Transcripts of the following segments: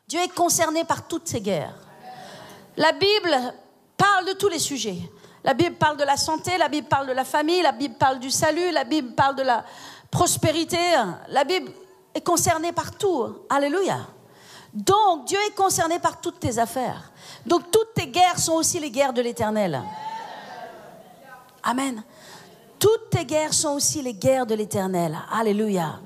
Dieu est concerné par toutes ces guerres. La Bible parle de tous les sujets. La Bible parle de la santé, la Bible parle de la famille, la Bible parle du salut, la Bible parle de la prospérité. La Bible est concernée par tout. Alléluia. Donc, Dieu est concerné par toutes tes affaires. Donc, toutes tes guerres sont aussi les guerres de l'Éternel. Amen. Toutes tes guerres sont aussi les guerres de l'Éternel. Alléluia.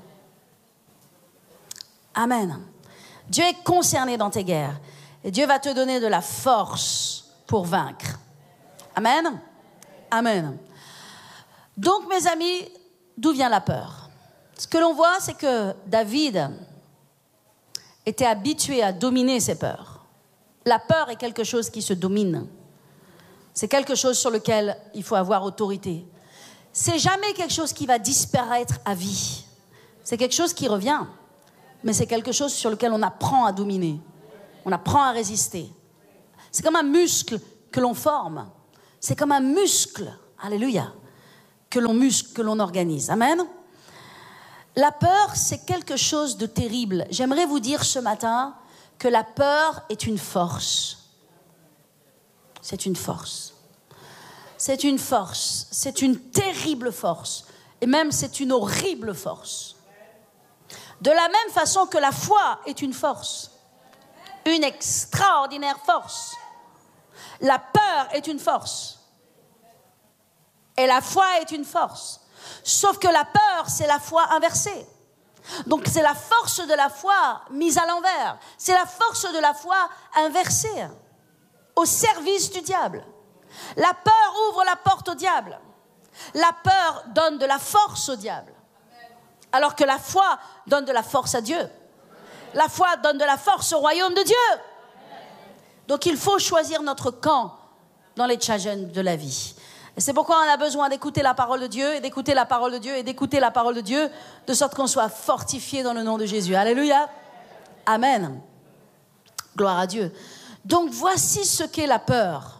Amen. Dieu est concerné dans tes guerres. Et Dieu va te donner de la force pour vaincre. Amen. Amen. Donc, mes amis, d'où vient la peur? Ce que l'on voit, c'est que David était habitué à dominer ses peurs. La peur est quelque chose qui se domine. C'est quelque chose sur lequel il faut avoir autorité. C'est jamais quelque chose qui va disparaître à vie. C'est quelque chose qui revient, mais c'est quelque chose sur lequel on apprend à dominer. On apprend à résister. C'est comme un muscle que l'on forme. C'est comme un muscle, alléluia, que l'on muscle, que l'on organise. Amen. La peur, c'est quelque chose de terrible. J'aimerais vous dire ce matin que la peur est une force. C'est une force. C'est une force. C'est une terrible force. Et même, c'est une horrible force. De la même façon que la foi est une force. Une extraordinaire force. La peur est une force. Et la foi est une force. Sauf que la peur, c'est la foi inversée. Donc c'est la force de la foi mise à l'envers. C'est la force de la foi inversée. Au service du diable. La peur ouvre la porte au diable. La peur donne de la force au diable. Alors que la foi donne de la force à Dieu. La foi donne de la force au royaume de Dieu. Donc il faut choisir notre camp dans les challenges de la vie. Et c'est pourquoi on a besoin d'écouter la parole de Dieu, et d'écouter la parole de Dieu, et d'écouter la parole de Dieu, de sorte qu'on soit fortifié dans le nom de Jésus. Alléluia. Amen. Gloire à Dieu. Donc voici ce qu'est la peur.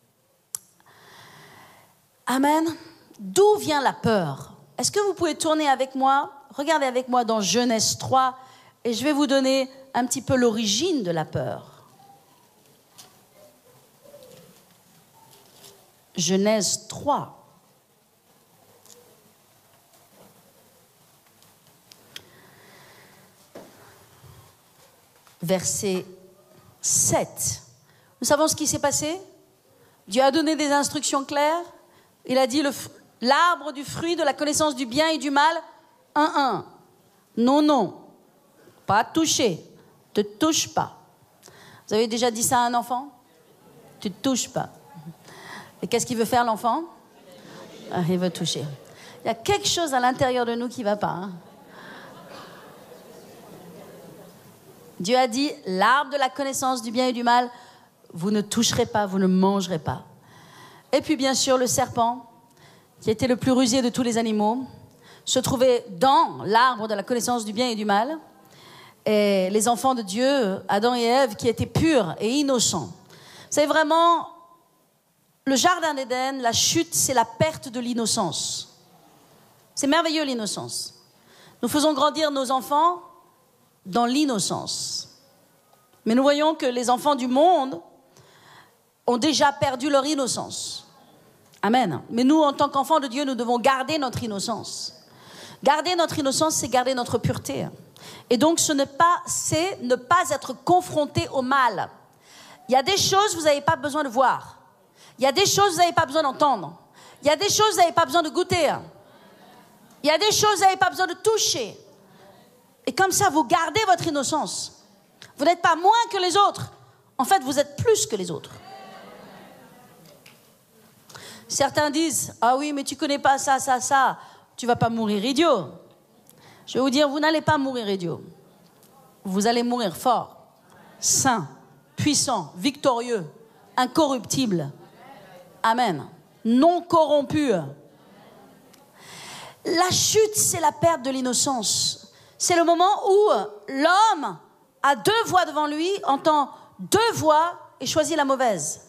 Amen. D'où vient la peur? Est-ce que vous pouvez tourner avec moi? Regardez avec moi dans Genèse 3, et je vais vous donner un petit peu l'origine de la peur. Genèse 3. Verset 7. Nous savons ce qui s'est passé. Dieu a donné des instructions claires. Il a dit l'arbre du fruit de la connaissance du bien et du mal. 1. Non, non. Pas toucher. Ne te touche pas. Vous avez déjà dit ça à un enfant? Tu ne te touches pas. Et qu'est-ce qu'il veut faire, l'enfant? Il veut toucher. Il y a quelque chose à l'intérieur de nous qui ne va pas. Hein? Dieu a dit, l'arbre de la connaissance du bien et du mal, vous ne toucherez pas, vous ne mangerez pas. Et puis, bien sûr, le serpent, qui était le plus rusé de tous les animaux, se trouvait dans l'arbre de la connaissance du bien et du mal. Et les enfants de Dieu, Adam et Ève, qui étaient purs et innocents. C'est vraiment... Le jardin d'Éden, la chute, c'est la perte de l'innocence. C'est merveilleux, l'innocence. Nous faisons grandir nos enfants dans l'innocence. Mais nous voyons que les enfants du monde ont déjà perdu leur innocence. Amen. Mais nous, en tant qu'enfants de Dieu, nous devons garder notre innocence. Garder notre innocence, c'est garder notre pureté. Et donc, c'est ne pas être confronté au mal. Il y a des choses que vous n'avez pas besoin de voir. Il y a des choses que vous n'avez pas besoin d'entendre. Il y a des choses que vous n'avez pas besoin de goûter. Il y a des choses que vous n'avez pas besoin de toucher. Et comme ça, vous gardez votre innocence. Vous n'êtes pas moins que les autres. En fait, vous êtes plus que les autres. Certains disent, ah oui, mais tu ne connais pas ça, ça, ça. Tu ne vas pas mourir idiot. Je vais vous dire, vous n'allez pas mourir idiot. Vous allez mourir fort, saint, puissant, victorieux, incorruptible. Amen. Non corrompu. La chute, c'est la perte de l'innocence. C'est le moment où l'homme a deux voies devant lui, entend deux voix et choisit la mauvaise.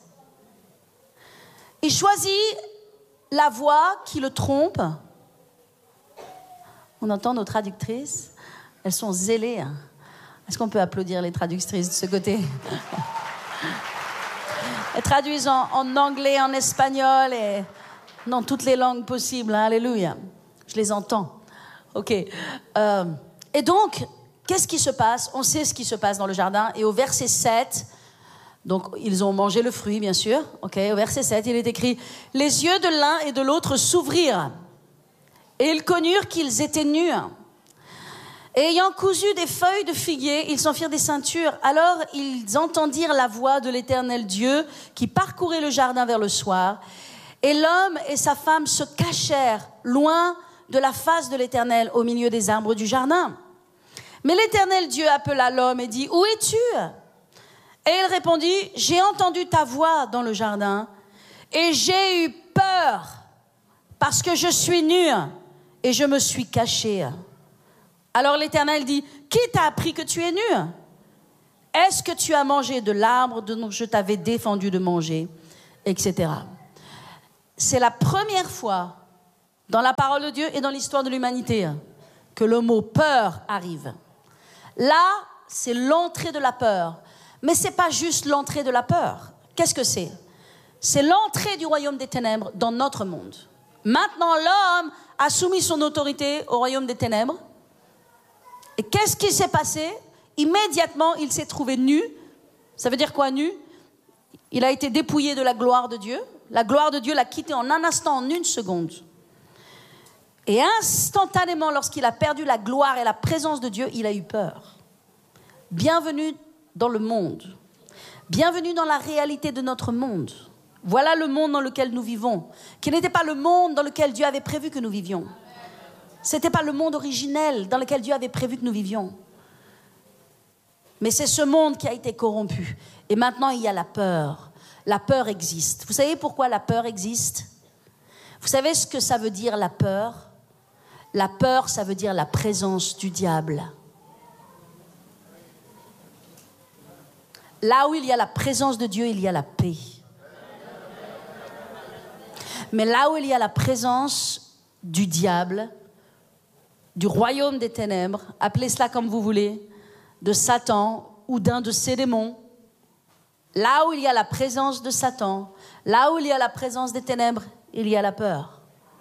Il choisit la voix qui le trompe. On entend nos traductrices, elles sont zélées. Est-ce qu'on peut applaudir les traductrices de ce côté? Elles traduisent en anglais, en espagnol et dans toutes les langues possibles. Alléluia. Je les entends. OK. Et donc, qu'est-ce qui se passe? On sait ce qui se passe dans le jardin. Et au verset 7, donc ils ont mangé le fruit, bien sûr. OK. Au verset 7, il est écrit « Les yeux de l'un et de l'autre s'ouvrirent, et ils connurent qu'ils étaient nus. Et ayant cousu des feuilles de figuier, ils s'en firent des ceintures. Alors ils entendirent la voix de l'Éternel Dieu qui parcourait le jardin vers le soir. Et l'homme et sa femme se cachèrent loin de la face de l'Éternel au milieu des arbres du jardin. Mais l'Éternel Dieu appela l'homme et dit « Où es-tu » Et il répondit « J'ai entendu ta voix dans le jardin et j'ai eu peur parce que je suis nu et je me suis caché. » Alors l'Éternel dit « Qui t'a appris que tu es nu? Est-ce que tu as mangé de l'arbre dont je t'avais défendu de manger ?» Etc. C'est la première fois dans la parole de Dieu et dans l'histoire de l'humanité que le mot peur arrive. Là, c'est l'entrée de la peur. Mais ce n'est pas juste l'entrée de la peur. Qu'est-ce que c'est? C'est l'entrée du royaume des ténèbres dans notre monde. Maintenant, l'homme a soumis son autorité au royaume des ténèbres. Et qu'est-ce qui s'est passé? Immédiatement, il s'est trouvé nu. Ça veut dire quoi, nu? Il a été dépouillé de la gloire de Dieu. La gloire de Dieu l'a quitté en un instant, en une seconde. Et instantanément, lorsqu'il a perdu la gloire et la présence de Dieu, il a eu peur. Bienvenue dans le monde. Bienvenue dans la réalité de notre monde. Voilà le monde dans lequel nous vivons, qui n'était pas le monde dans lequel Dieu avait prévu que nous vivions. Ce n'était pas le monde originel dans lequel Dieu avait prévu que nous vivions. Mais c'est ce monde qui a été corrompu. Et maintenant, il y a la peur. La peur existe. Vous savez pourquoi la peur existe? Vous savez ce que ça veut dire, la peur? La peur, ça veut dire la présence du diable. Là où il y a la présence de Dieu, il y a la paix. Mais là où il y a la présence du diable, du royaume des ténèbres, appelez cela comme vous voulez, de Satan ou d'un de ses démons, là où il y a la présence de Satan, là où il y a la présence des ténèbres, il y a la peur.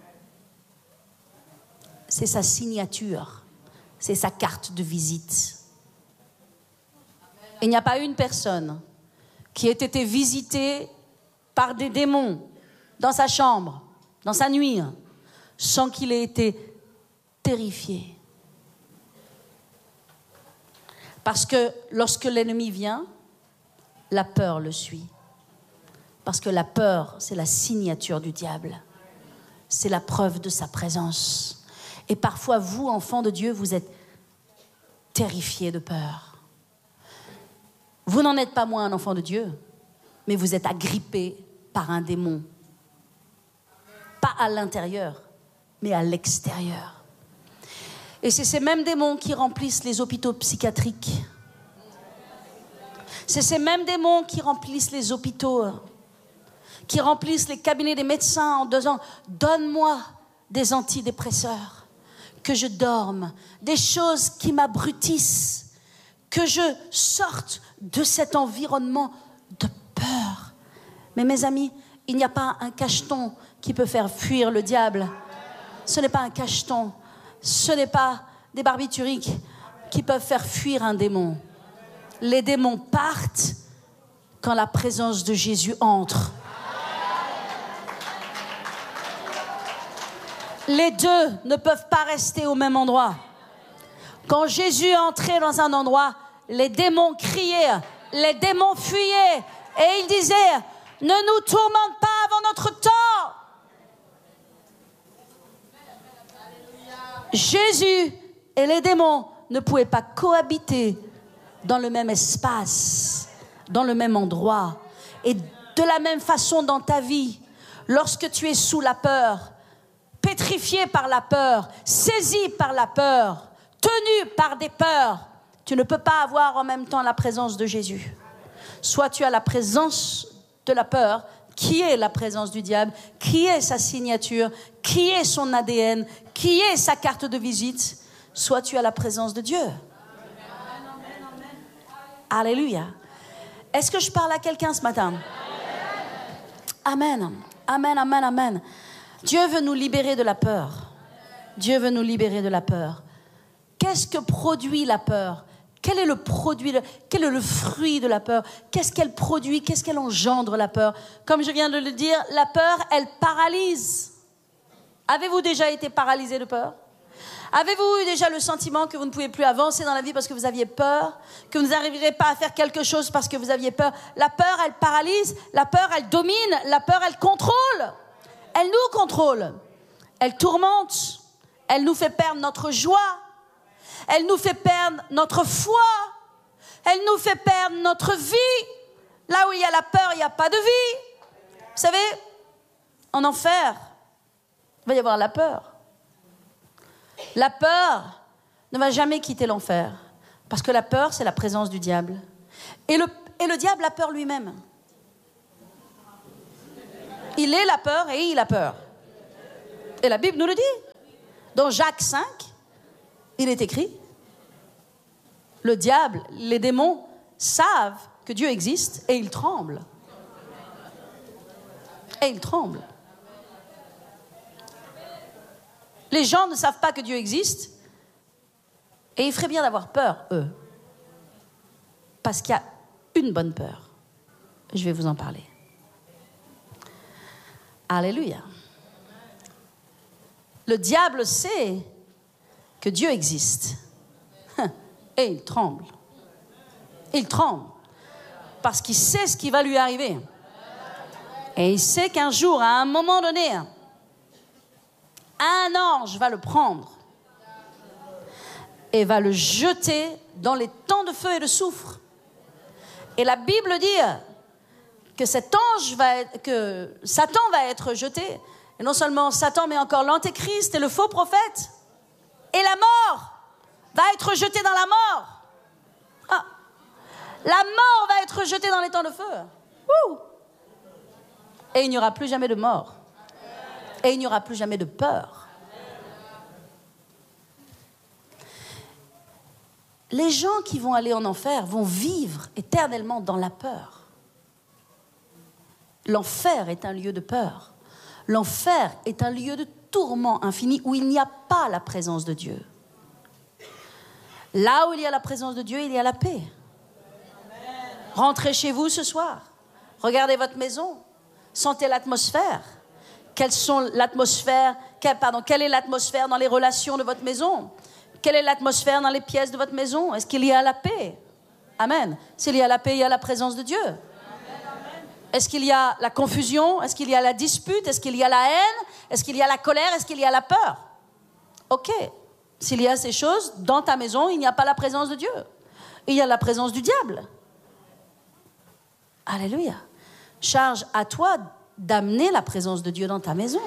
C'est sa signature, c'est sa carte de visite. Il n'y a pas une personne qui ait été visitée par des démons dans sa chambre, dans sa nuit, sans qu'il ait été terrifié. Parce que lorsque l'ennemi vient, la peur le suit. Parce que la peur, c'est la signature du diable. C'est la preuve de sa présence. Et parfois, vous, enfants de Dieu, vous êtes terrifiés de peur. Vous n'en êtes pas moins un enfant de Dieu, mais vous êtes agrippé par un démon. Pas à l'intérieur, mais à l'extérieur. Et c'est ces mêmes démons qui remplissent les hôpitaux psychiatriques. C'est ces mêmes démons qui remplissent les hôpitaux, qui remplissent les cabinets des médecins en disant « Donne-moi des antidépresseurs, que je dorme, des choses qui m'abrutissent, que je sorte de cet environnement de peur. » Mais mes amis, il n'y a pas un cacheton qui peut faire fuir le diable. Ce n'est pas un cacheton. Ce n'est pas des barbituriques qui peuvent faire fuir un démon. Les démons partent quand la présence de Jésus entre. Les deux ne peuvent pas rester au même endroit. Quand Jésus entrait dans un endroit, les démons criaient, les démons fuyaient et ils disaient « Ne nous tourmente pas avant notre temps !» Jésus et les démons ne pouvaient pas cohabiter dans le même espace, dans le même endroit. Et de la même façon dans ta vie, lorsque tu es sous la peur, pétrifié par la peur, saisi par la peur, tenu par des peurs, tu ne peux pas avoir en même temps la présence de Jésus. Soit tu as la présence de la peur, qui est la présence du diable, qui est sa signature, qui est son ADN, qui est sa carte de visite, soit tu as la présence de Dieu. Alléluia. Est-ce que je parle à quelqu'un ce matin? Amen. Amen, amen, amen. Dieu veut nous libérer de la peur. Dieu veut nous libérer de la peur. Qu'est-ce que produit la peur? Quel est le produit, quel est le fruit de la peur? Qu'est-ce qu'elle produit? Qu'est-ce qu'elle engendre, la peur? Comme je viens de le dire, la peur, elle paralyse. Avez-vous déjà été paralysé de peur? Avez-vous eu déjà le sentiment que vous ne pouvez plus avancer dans la vie parce que vous aviez peur? Que vous n'arriverez pas à faire quelque chose parce que vous aviez peur? La peur, elle paralyse. La peur, elle domine. La peur, elle contrôle. Elle nous contrôle. Elle tourmente. Elle nous fait perdre notre joie. Elle nous fait perdre notre foi. Elle nous fait perdre notre vie. Là où il y a la peur, il n'y a pas de vie. Vous savez, en enfer, il va y avoir la peur. La peur ne va jamais quitter l'enfer. Parce que la peur, c'est la présence du diable. Et le diable a peur lui-même. Il est la peur et il a peur. Et la Bible nous le dit. Dans Jacques 5, il est écrit, le diable, les démons savent que Dieu existe et ils tremblent. Et ils tremblent. Les gens ne savent pas que Dieu existe et ils feraient bien d'avoir peur, eux. Parce qu'il y a une bonne peur. Je vais vous en parler. Alléluia. Le diable sait que Dieu existe. Et il tremble. Il tremble. Parce qu'il sait ce qui va lui arriver. Et il sait qu'un jour, à un moment donné, un ange va le prendre et va le jeter dans les temps de feu et de soufre. Et la Bible dit que que Satan va être jeté. Et non seulement Satan, mais encore l'antéchrist et le faux prophète. Et la mort va être jetée dans la mort. Ah. La mort va être jetée dans les temps de feu. Ouh. Et il n'y aura plus jamais de mort. Et il n'y aura plus jamais de peur. Les gens qui vont aller en enfer vont vivre éternellement dans la peur. L'enfer est un lieu de peur. L'enfer est un lieu de tourment infini où il n'y a pas la présence de Dieu. Là où il y a la présence de Dieu, il y a la paix. Rentrez chez vous ce soir. Regardez votre maison. Sentez l'atmosphère. Quelle est l'atmosphère dans les relations de votre maison? Quelle est l'atmosphère dans les pièces de votre maison? Est-ce qu'il y a la paix? Amen. S'il y a la paix, il y a la présence de Dieu. Est-ce qu'il y a la confusion? Est-ce qu'il y a la dispute? Est-ce qu'il y a la haine? Est-ce qu'il y a la colère? Est-ce qu'il y a la peur? Ok. S'il y a ces choses, dans ta maison, il n'y a pas la présence de Dieu. Il y a la présence du diable. Alléluia. Charge à toi d'amener la présence de Dieu dans ta maison.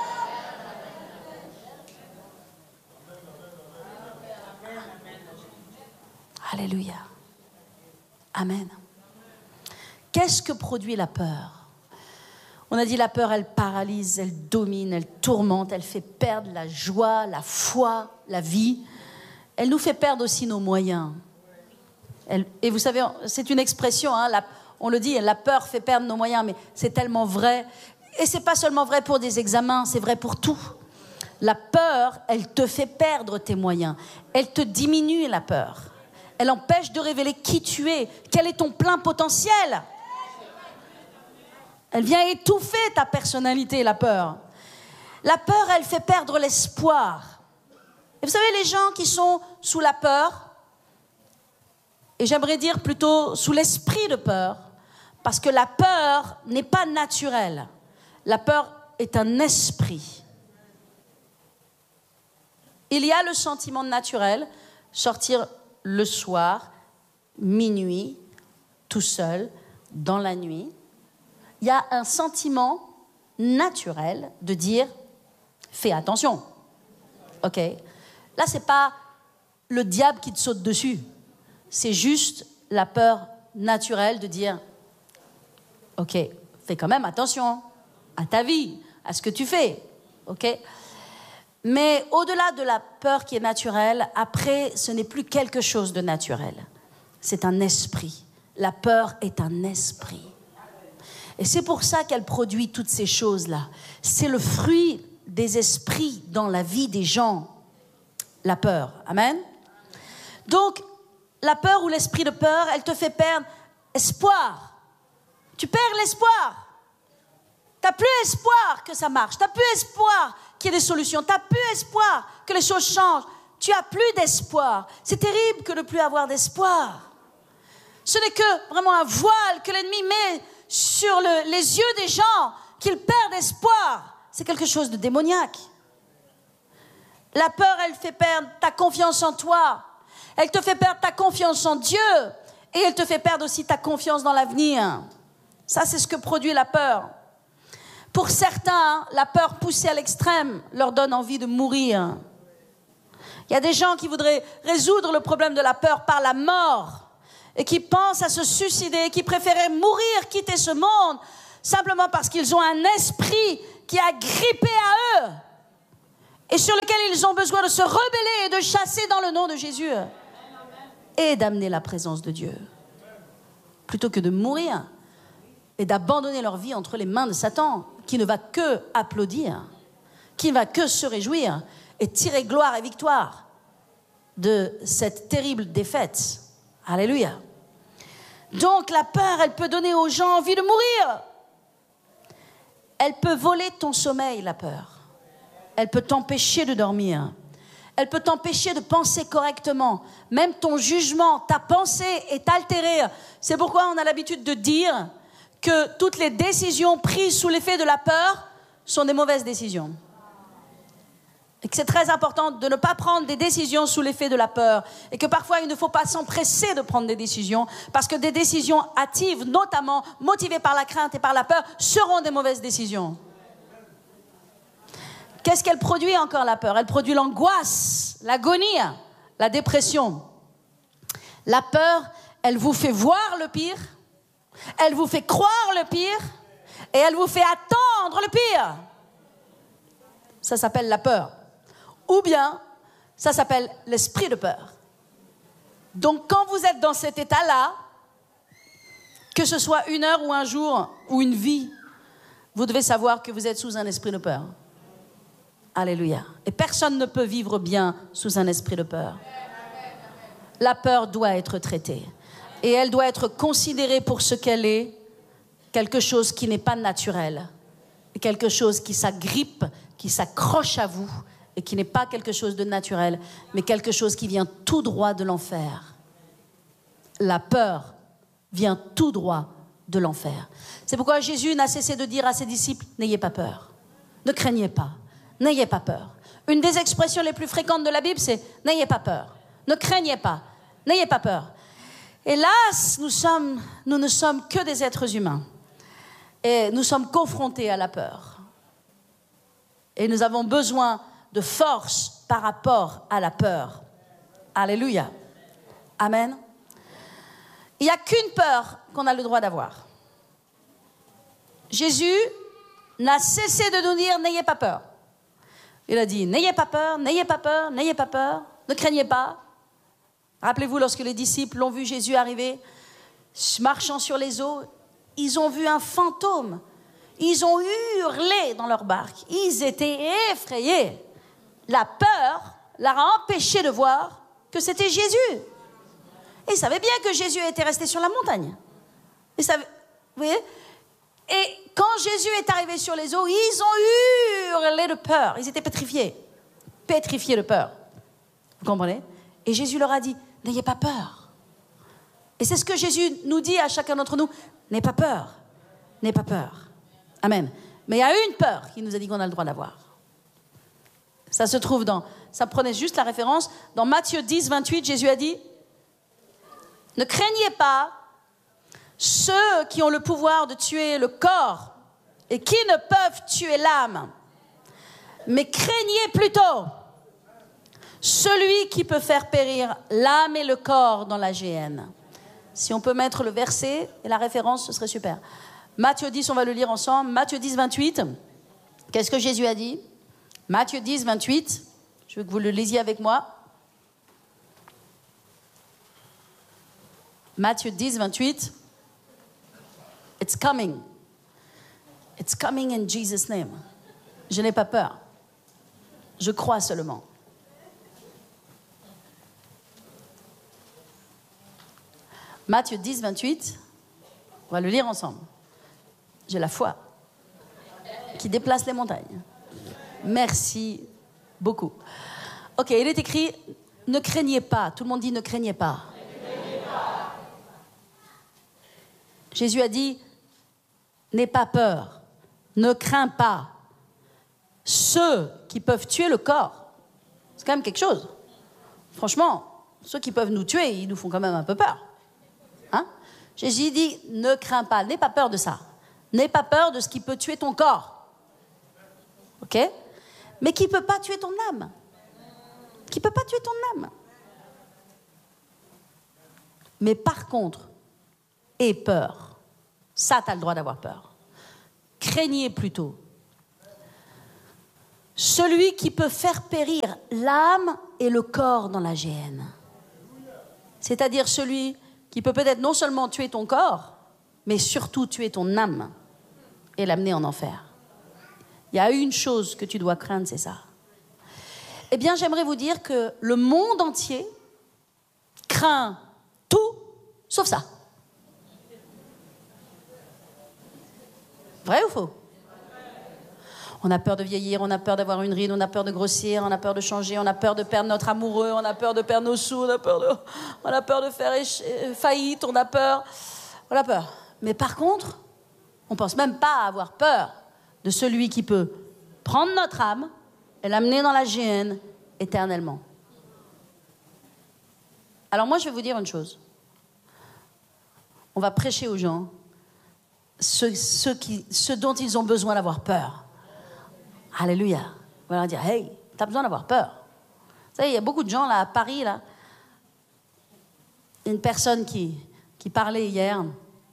Alléluia. Amen. Qu'est-ce que produit la peur? On a dit la peur, elle paralyse, elle domine, elle tourmente, elle fait perdre la joie, la foi, la vie. Elle nous fait perdre aussi nos moyens. Et vous savez, c'est une expression, hein, on le dit, la peur fait perdre nos moyens, mais c'est tellement vrai. Et c'est pas seulement vrai pour des examens, c'est vrai pour tout. La peur, elle te fait perdre tes moyens. Elle te diminue, la peur. Elle empêche de révéler qui tu es, quel est ton plein potentiel. Elle vient étouffer ta personnalité, la peur. La peur, elle fait perdre l'espoir. Et vous savez, les gens qui sont sous la peur, et j'aimerais dire plutôt sous l'esprit de peur, parce que la peur n'est pas naturelle. La peur est un esprit. Il y a le sentiment naturel, sortir le soir, minuit, tout seul, dans la nuit. Il y a un sentiment naturel de dire « fais attention ». Ok. Là, ce n'est pas le diable qui te saute dessus. C'est juste la peur naturelle de dire « ok, fais quand même attention à ta vie, à ce que tu fais ». Ok. Mais au-delà de la peur qui est naturelle, après, ce n'est plus quelque chose de naturel. c'est un esprit. La peur est un esprit. Et c'est pour ça qu'elle produit toutes ces choses-là. C'est le fruit des esprits dans la vie des gens. La peur. Amen. Donc, la peur ou l'esprit de peur, elle te fait perdre espoir. Tu perds l'espoir. Tu n'as plus espoir que ça marche. Tu n'as plus espoir qu'il y ait des solutions. Tu n'as plus espoir que les choses changent. Tu n'as plus d'espoir. C'est terrible que de ne plus avoir d'espoir. Ce n'est que vraiment un voile que l'ennemi met sur les yeux des gens, qu'ils perdent espoir. C'est quelque chose de démoniaque. La peur, elle fait perdre ta confiance en toi. Elle te fait perdre ta confiance en Dieu. Et elle te fait perdre aussi ta confiance dans l'avenir. Ça, c'est ce que produit la peur. Pour certains, la peur poussée à l'extrême leur donne envie de mourir. Il y a des gens qui voudraient résoudre le problème de la peur par la mort et qui pensent à se suicider, qui préféraient mourir, quitter ce monde, simplement parce qu'ils ont un esprit qui a grippé à eux et sur lequel ils ont besoin de se rebeller et de chasser dans le nom de Jésus et d'amener la présence de Dieu, plutôt que de mourir et d'abandonner leur vie entre les mains de Satan, qui ne va que applaudir, qui ne va que se réjouir et tirer gloire et victoire de cette terrible défaite. Alléluia. Donc la peur, elle peut donner aux gens envie de mourir. Elle peut voler ton sommeil, la peur. Elle peut t'empêcher de dormir. Elle peut t'empêcher de penser correctement. Même ton jugement, ta pensée est altérée. C'est pourquoi on a l'habitude de dire que toutes les décisions prises sous l'effet de la peur sont des mauvaises décisions. Et que c'est très important de ne pas prendre des décisions sous l'effet de la peur. Et que parfois, il ne faut pas s'empresser de prendre des décisions, parce que des décisions hâtives, notamment motivées par la crainte et par la peur, seront des mauvaises décisions. Qu'est-ce qu'elle produit encore, la peur? Elle produit l'angoisse, l'agonie, la dépression. La peur, elle vous fait voir le pire, elle vous fait croire le pire, et elle vous fait attendre le pire. Ça s'appelle la peur. Ou bien, ça s'appelle l'esprit de peur. Donc, quand vous êtes dans cet état-là, que ce soit une heure ou un jour ou une vie, vous devez savoir que vous êtes sous un esprit de peur. Alléluia. Et personne ne peut vivre bien sous un esprit de peur. La peur doit être traitée. Et elle doit être considérée pour ce qu'elle est, quelque chose qui n'est pas naturel. Quelque chose qui s'agrippe, qui s'accroche à vous, et qui n'est pas quelque chose de naturel, mais quelque chose qui vient tout droit de l'enfer. La peur vient tout droit de l'enfer. C'est pourquoi Jésus n'a cessé de dire à ses disciples, n'ayez pas peur, ne craignez pas, n'ayez pas peur. Une des expressions les plus fréquentes de la Bible, c'est n'ayez pas peur, ne craignez pas, n'ayez pas peur. Hélas, nous ne sommes que des êtres humains et nous sommes confrontés à la peur. Et nous avons besoin de force par rapport à la peur. Alléluia. Amen. Il n'y a qu'une peur qu'on a le droit d'avoir. Jésus n'a cessé de nous dire, n'ayez pas peur. Il a dit, n'ayez pas peur, n'ayez pas peur, n'ayez pas peur, ne craignez pas. Rappelez-vous, lorsque les disciples l'ont vu Jésus arriver, marchant sur les eaux, ils ont vu un fantôme. Ils ont hurlé dans leur barque. Ils étaient effrayés. La peur leur a empêché de voir que c'était Jésus. Et ils savaient bien que Jésus était resté sur la montagne. Vous voyez ? Et quand Jésus est arrivé sur les eaux, ils ont hurlé de peur. Ils étaient pétrifiés. Pétrifiés de peur. Vous comprenez ? Et Jésus leur a dit, n'ayez pas peur. Et c'est ce que Jésus nous dit à chacun d'entre nous. N'ayez pas peur. N'ayez pas peur. Amen. Mais il y a une peur qu'il nous a dit qu'on a le droit d'avoir. Ça se trouve ça prenait juste la référence, dans Matthieu 10, 28, Jésus a dit, ne craignez pas ceux qui ont le pouvoir de tuer le corps et qui ne peuvent tuer l'âme, mais craignez plutôt celui qui peut faire périr l'âme et le corps dans la géhenne. Si on peut mettre le verset et la référence, ce serait super. Matthieu 10, on va le lire ensemble. Matthieu 10, 28. Qu'est-ce que Jésus a dit ? Matthieu 10, 28. Je veux que vous le lisiez avec moi. Matthieu 10, 28. It's coming. It's coming in Jesus' name. Je n'ai pas peur. Je crois seulement. Matthieu 10, 28. On va le lire ensemble. J'ai la foi qui déplace les montagnes. Merci beaucoup. Ok, il est écrit, ne craignez pas. Tout le monde dit, ne craignez pas. Jésus a dit, n'aie pas peur, ne crains pas. Ceux qui peuvent tuer le corps, c'est quand même quelque chose. Franchement, ceux qui peuvent nous tuer, ils nous font quand même un peu peur. Hein? Jésus dit, ne crains pas, n'aie pas peur de ça. N'aie pas peur de ce qui peut tuer ton corps. Ok? Mais qui ne peut pas tuer ton âme. Qui ne peut pas tuer ton âme. Mais par contre, aie peur. Ça, tu as le droit d'avoir peur. Craignez plutôt. Celui qui peut faire périr l'âme et le corps dans la géhenne. C'est-à-dire celui qui peut peut-être non seulement tuer ton corps, mais surtout tuer ton âme et l'amener en enfer. Il y a une chose que tu dois craindre, c'est ça. Eh bien, j'aimerais vous dire que le monde entier craint tout, sauf ça. Vrai ou faux? On a peur de vieillir, on a peur d'avoir une ride, on a peur de grossir, on a peur de changer, on a peur de perdre notre amoureux, on a peur de perdre nos sous, on a peur de faire faillite, on a peur. Mais par contre, on ne pense même pas avoir peur de celui qui peut prendre notre âme et l'amener dans la géhenne éternellement. Alors moi, je vais vous dire une chose. On va prêcher aux gens ce dont ils ont besoin d'avoir peur. Alléluia. On va leur dire, hey, t'as besoin d'avoir peur. Vous savez, il y a beaucoup de gens là à Paris, là. Une personne qui parlait hier,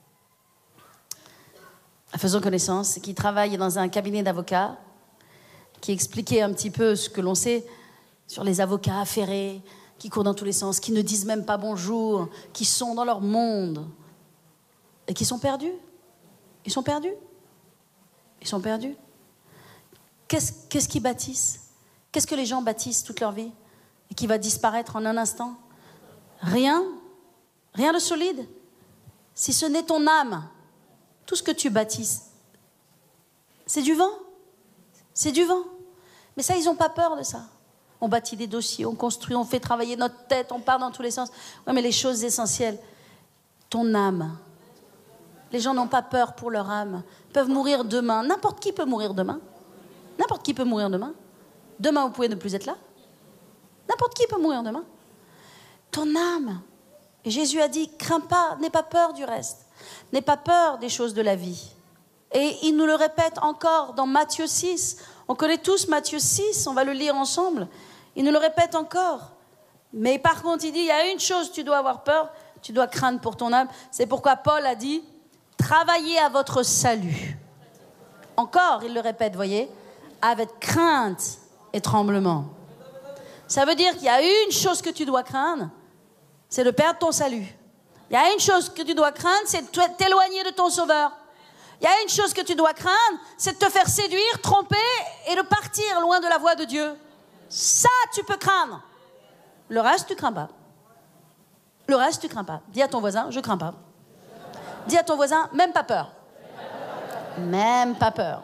faisant connaissance, qui travaille dans un cabinet d'avocats, qui expliquait un petit peu ce que l'on sait sur les avocats affairés, qui courent dans tous les sens, qui ne disent même pas bonjour, qui sont dans leur monde et qui sont perdus. Ils sont perdus. Ils sont perdus. Qu'est-ce qu'ils bâtissent? Qu'est-ce que les gens bâtissent toute leur vie et qui va disparaître en un instant? Rien. Rien de solide. Si ce n'est ton âme, tout ce que tu bâtisses, c'est du vent. C'est du vent. Mais ça, ils n'ont pas peur de ça. On bâtit des dossiers, on construit, on fait travailler notre tête, on part dans tous les sens. Oui, mais les choses essentielles, ton âme. Les gens n'ont pas peur pour leur âme. Ils peuvent mourir demain. N'importe qui peut mourir demain. N'importe qui peut mourir demain. Demain, vous pouvez ne plus être là. N'importe qui peut mourir demain. Ton âme. Et Jésus a dit, crains pas, n'aie pas peur du reste. N'aie pas peur des choses de la vie. Et il nous le répète encore dans Matthieu 6. On connaît tous Matthieu 6, on va le lire ensemble. Il nous le répète encore. Mais par contre, il dit, il y a une chose, tu dois avoir peur, tu dois craindre pour ton âme. C'est pourquoi Paul a dit, travaillez à votre salut. Encore, il le répète, voyez, avec crainte et tremblement. Ça veut dire qu'il y a une chose que tu dois craindre, c'est de perdre ton salut. Il y a une chose que tu dois craindre, c'est de t'éloigner de ton sauveur. Il y a une chose que tu dois craindre, c'est de te faire séduire, tromper et de partir loin de la voie de Dieu. Ça, tu peux craindre. Le reste, tu crains pas. Le reste, tu crains pas. Dis à ton voisin, je crains pas. Dis à ton voisin, même pas peur. Même pas peur.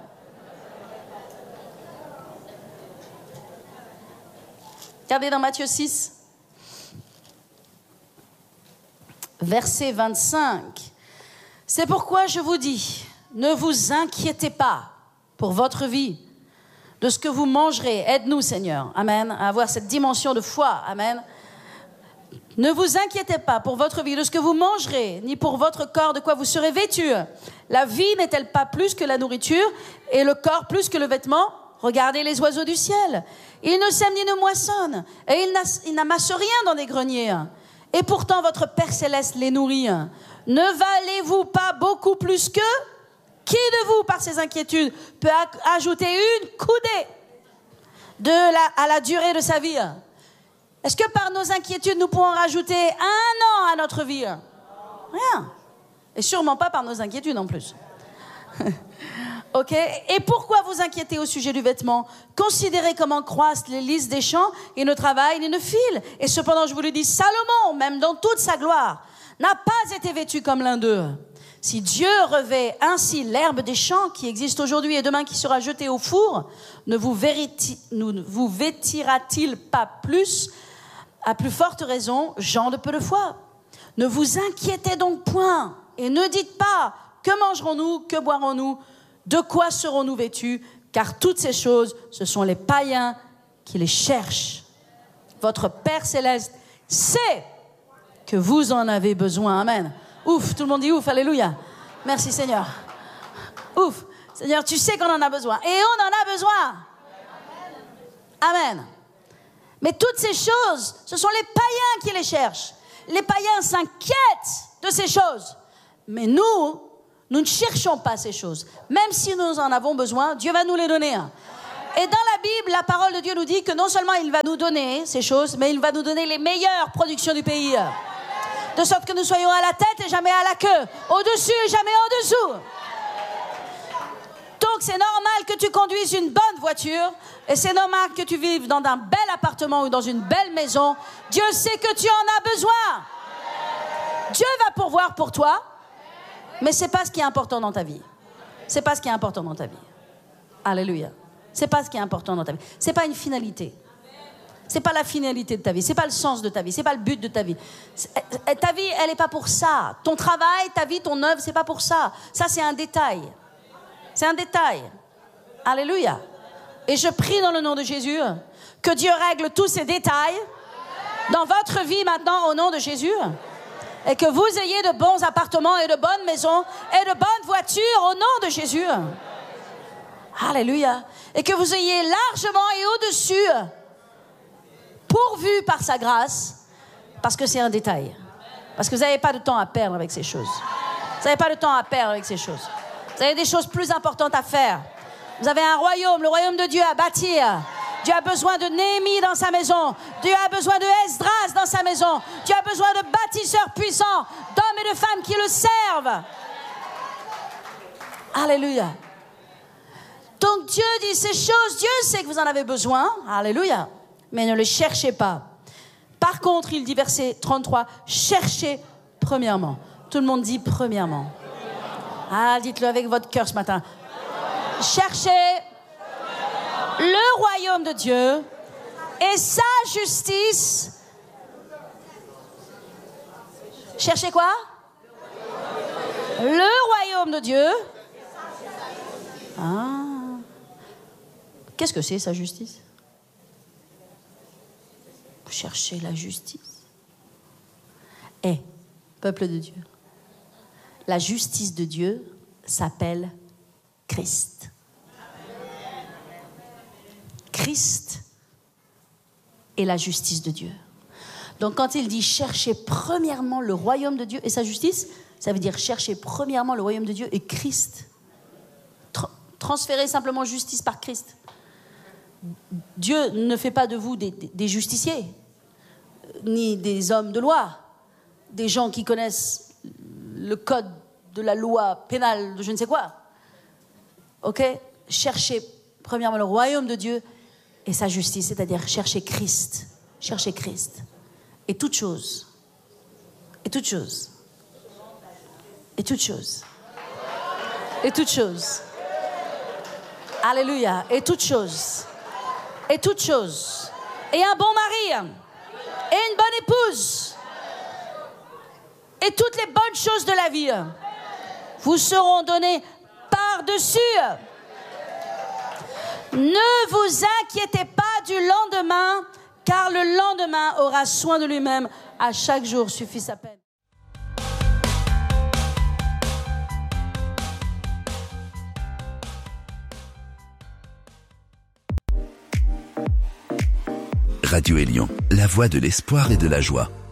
Regardez dans Matthieu 6, verset 25. C'est pourquoi je vous dis, ne vous inquiétez pas pour votre vie, de ce que vous mangerez. Aide-nous, Seigneur. Amen. À avoir cette dimension de foi. Amen. Ne vous inquiétez pas pour votre vie, de ce que vous mangerez, ni pour votre corps, de quoi vous serez vêtus. La vie n'est-elle pas plus que la nourriture, et le corps plus que le vêtement? Regardez les oiseaux du ciel. Ils ne sèment ni ne moissonnent, et ils n'amassent rien dans des greniers. Et pourtant, votre Père Céleste les nourrit. Ne valez-vous pas beaucoup plus qu'eux? Qui de vous, par ses inquiétudes, peut ajouter une coudée à la durée de sa vie? Est-ce que par nos inquiétudes, nous pouvons rajouter 1 an à notre vie? Rien. Et sûrement pas par nos inquiétudes en plus. Ok? Et pourquoi vous inquiétez au sujet du vêtement? Considérez comment croissent les lys des champs, ils ne travaillent ni ne filent. Et cependant, je vous le dis, Salomon, même dans toute sa gloire, n'a pas été vêtu comme l'un d'eux. Si Dieu revêt ainsi l'herbe des champs qui existe aujourd'hui et demain qui sera jetée au four, ne vous vêtira-t-il pas plus, à plus forte raison, gens de peu de foi? Ne vous inquiétez donc point et ne dites pas, que mangerons-nous, que boirons-nous, de quoi serons-nous vêtus? Car toutes ces choses, ce sont les païens qui les cherchent. Votre Père Céleste sait que vous en avez besoin. Amen. Ouf, tout le monde dit ouf, alléluia. Merci Seigneur. Ouf, Seigneur, tu sais qu'on en a besoin. Et on en a besoin. Amen. Mais toutes ces choses, ce sont les païens qui les cherchent. Les païens s'inquiètent de ces choses. Mais nous ne cherchons pas ces choses. Même si nous en avons besoin, Dieu va nous les donner. Et dans la Bible, la parole de Dieu nous dit que non seulement il va nous donner ces choses, mais il va nous donner les meilleures productions du pays. De sorte que nous soyons à la tête et jamais à la queue. Au-dessus et jamais en dessous. Donc c'est normal que tu conduises une bonne voiture. Et c'est normal que tu vives dans un bel appartement ou dans une belle maison. Dieu sait que tu en as besoin. Dieu va pourvoir pour toi. Mais ce n'est pas ce qui est important dans ta vie. Ce n'est pas ce qui est important dans ta vie. Alléluia. Ce n'est pas ce qui est important dans ta vie. Ce n'est pas une finalité. Ce n'est pas la finalité de ta vie. Ce n'est pas le sens de ta vie. Ce n'est pas le but de ta vie. Ta vie, elle n'est pas pour ça. Ton travail, ta vie, ton œuvre, ce n'est pas pour ça. Ça, c'est un détail. C'est un détail. Alléluia. Et je prie dans le nom de Jésus que Dieu règle tous ces détails dans votre vie maintenant au nom de Jésus. Et que vous ayez de bons appartements et de bonnes maisons et de bonnes voitures au nom de Jésus. Alléluia. Et que vous ayez largement et au-dessus, pourvu par sa grâce, parce que c'est un détail. Parce que vous n'avez pas de temps à perdre avec ces choses. Vous n'avez pas de temps à perdre avec ces choses. Vous avez des choses plus importantes à faire. Vous avez un royaume, le royaume de Dieu à bâtir. Dieu a besoin de Néhémie dans sa maison. Dieu a besoin de Esdras dans sa maison. Dieu a besoin de bâtisseurs puissants, d'hommes et de femmes qui le servent. Alléluia. Donc Dieu dit ces choses, Dieu sait que vous en avez besoin. Alléluia. Mais ne les cherchez pas. Par contre, il dit verset 33, cherchez premièrement. Tout le monde dit premièrement. Ah, dites-le avec votre cœur ce matin. Cherchez le royaume de Dieu et sa justice. Cherchez quoi? Le royaume de Dieu. Ah. Qu'est-ce que c'est, sa justice? Vous cherchez la justice. Peuple de Dieu, la justice de Dieu s'appelle Christ. Christ est la justice de Dieu. Donc quand il dit chercher premièrement le royaume de Dieu et sa justice, ça veut dire chercher premièrement le royaume de Dieu et Christ. Transférer simplement justice par Christ. Dieu ne fait pas de vous des justiciers, ni des hommes de loi, des gens qui connaissent le code de la loi pénale de je ne sais quoi. Ok? Cherchez premièrement le royaume de Dieu et sa justice, c'est-à-dire chercher Christ. Chercher Christ. Et toute chose. Et toute chose. Et toute chose. Et toute chose. Alléluia. Et toute chose. Et toute chose. Et un bon mari. Et une bonne épouse. Et toutes les bonnes choses de la vie vous seront données par-dessus. Ne vous inquiétez pas du lendemain, car le lendemain aura soin de lui-même. À chaque jour suffit sa peine. Radio Élion, la voix de l'espoir et de la joie.